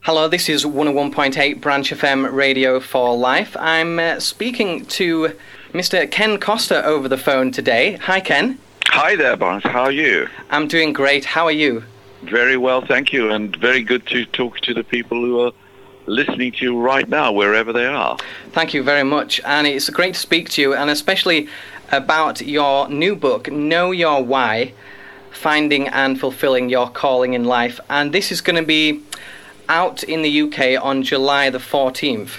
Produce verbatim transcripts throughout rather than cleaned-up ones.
Hello, this is one oh one point eight Branch F M Radio for Life. I'm uh, speaking to Mister Ken Costa over the phone today. Hi, Ken. Hi there, Barnes. How are you? I'm doing great. How are you? Very well, thank you, and very good to talk to the people who are listening to you right now, wherever they are. Thank you very much, and it's great to speak to you, and especially about your new book, Know Your Why, Finding and Fulfilling Your Calling in Life. And this is going to be out in the U K on July the fourteenth.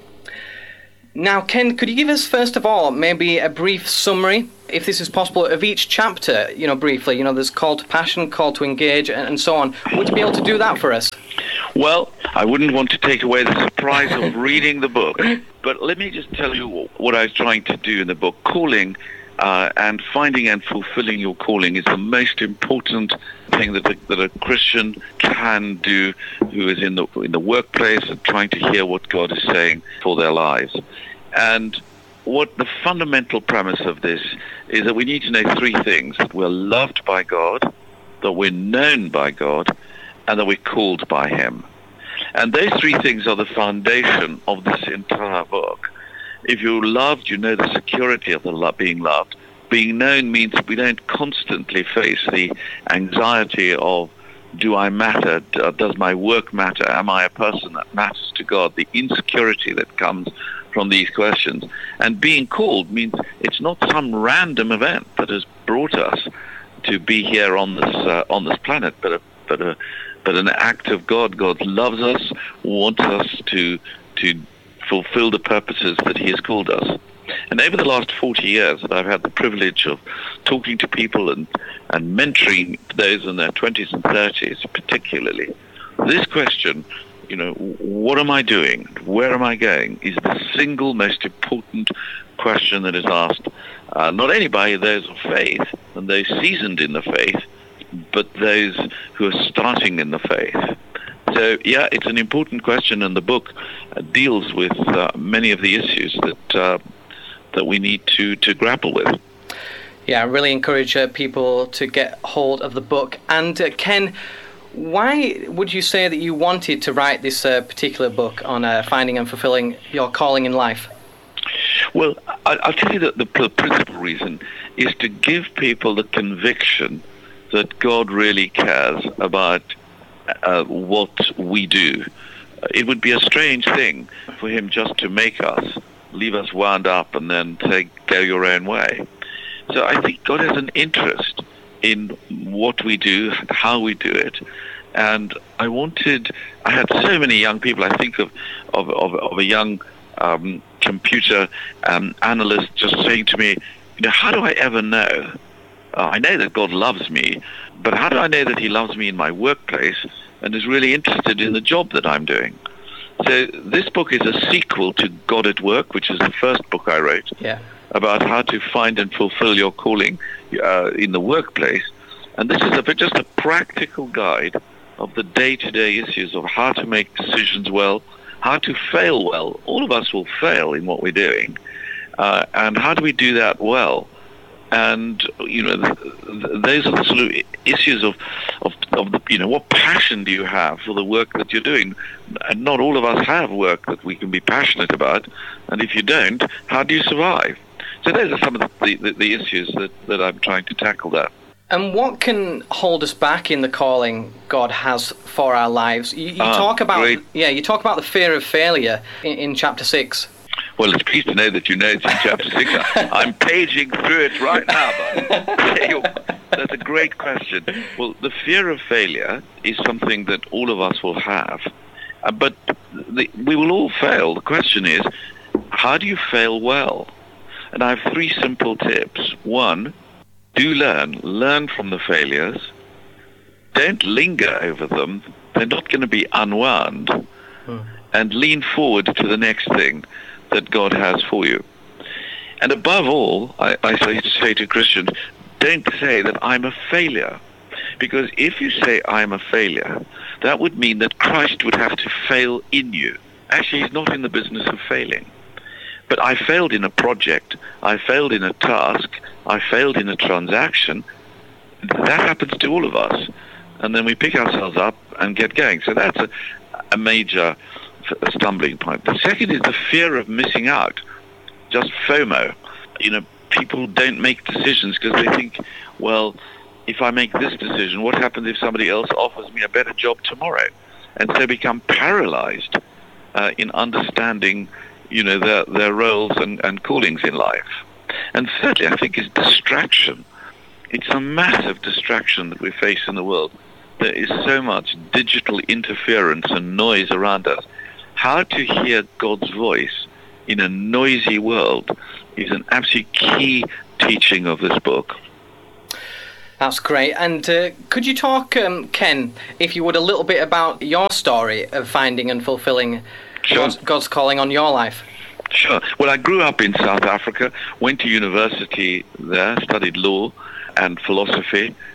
Now, Ken, could you give us, first of all, maybe a brief summary, if this is possible, of each chapter, you know, briefly? You know, there's call to passion, call to engage, and, and so on. Would you be able to do that for us? Well, I wouldn't want to take away the surprise of reading the book, but let me just tell you what I was trying to do in the book. Calling uh, and finding and fulfilling your calling is the most important thing that a, that a Christian can do who is in the in the workplace and trying to hear what God is saying for their lives. And what the fundamental premise of this is that we need to know three things: that we're loved by God, that we're known by God, and that we're called by Him. And those three things are the foundation of this entire book. If you're loved, you know the security of the lo- being loved. Being known means we don't constantly face the anxiety of, do I matter? Does my work matter? Am I a person that matters to God? The insecurity that comes from these questions. And being called means it's not some random event that has brought us to be here on this uh, on this planet, but a, but a but an act of God. God loves us, wants us to to fulfill the purposes that He has called us. And over the last forty years that I've had the privilege of talking to people and, and mentoring those in their twenties and thirties particularly, this question, you know, what am I doing? Where am I going? Is the single most important question that is asked, uh, not only by those of faith and those seasoned in the faith, but those who are starting in the faith. So, yeah, it's an important question, and the book uh, deals with uh, many of the issues that uh, that we need to, to grapple with. Yeah, I really encourage uh, people to get hold of the book. And uh, Ken, why would you say that you wanted to write this uh, particular book on uh, finding and fulfilling your calling in life? Well, I, I'll tell you that the p- principal reason is to give people the conviction that God really cares about uh, what we do. It would be a strange thing for Him just to make us, leave us wound up, and then say, go your own way. So I think God has an interest in what we do, how we do it. And I wanted, I had so many young people. I think of, of, of, of a young um, computer um, analyst just saying to me, you know, how do I ever know? Uh, I know that God loves me, but how do I know that He loves me in my workplace and is really interested in the job that I'm doing? So this book is a sequel to God at Work, which is the first book I wrote, yeah, about how to find and fulfill your calling uh, in the workplace. And this is a, just a practical guide of the day-to-day issues of how to make decisions well, how to fail well. All of us will fail in what we're doing. Uh, and how do we do that well? And, you know, th- th- those are the sort of issues of, of, of the, you know, what passion do you have for the work that you're doing? And not all of us have work that we can be passionate about. And if you don't, how do you survive? So those are some of the, the, the issues that, that I'm trying to tackle there. And what can hold us back in the calling God has for our lives? You, you ah, talk about, great. yeah, you talk about the fear of failure in, in chapter six. Well, it's pleased to know that you know it's in chapter six. I'm paging through it right now, but that's a great question. Well, the fear of failure is something that all of us will have, uh, but the, we will all fail. The question is, how do you fail well? And I have three simple tips. One, do learn. Learn from the failures. Don't linger over them. They're not going to be unwound. Hmm. And lean forward to the next thing that God has for you. And above all, I, I say, say to Christians, don't say that I'm a failure. Because if you say I'm a failure, that would mean that Christ would have to fail in you. Actually, He's not in the business of failing. But I failed in a project, I failed in a task, I failed in a transaction. That happens to all of us. And then we pick ourselves up and get going. So that's a, a major f- stumbling point. The second is the fear of missing out, just FOMO. You know, people don't make decisions because they think, well, if I make this decision, what happens if somebody else offers me a better job tomorrow? And so become paralyzed uh, in understanding, you know, their, their roles and, and callings in life. And thirdly, I think is distraction. It's a massive distraction that we face in the world. There is so much digital interference and noise around us. How to hear God's voice in a noisy world is an absolute key teaching of this book. That's great. And uh, could you talk, um, Ken, if you would, a little bit about your story of finding and fulfilling Sure. God's, God's calling on your life? Sure. Well, I grew up in South Africa, went to university there, studied law and philosophy,